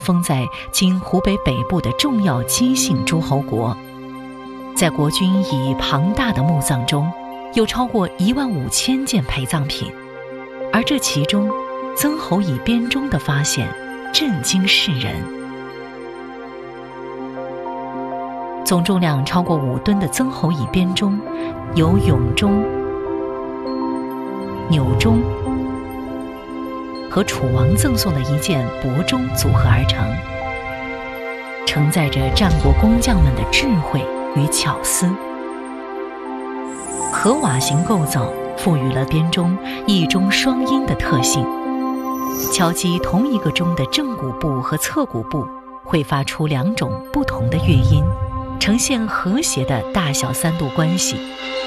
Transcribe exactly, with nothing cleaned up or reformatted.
封在今湖北北部的重要姬姓诸侯国。在国君以庞大的墓葬中，有超过一万五千件陪葬品，而这其中曾侯乙编钟的发现震惊世人。总重量超过五吨的曾侯乙编钟，由俑钟、钮钟和楚王赠送的一件帛钟组合而成，承载着战国工匠们的智慧与巧思。合瓦形构造赋予了编钟一钟双音的特性，敲击同一个钟的正鼓部和侧鼓部会发出两种不同的乐音，呈现和谐的大小三度关系。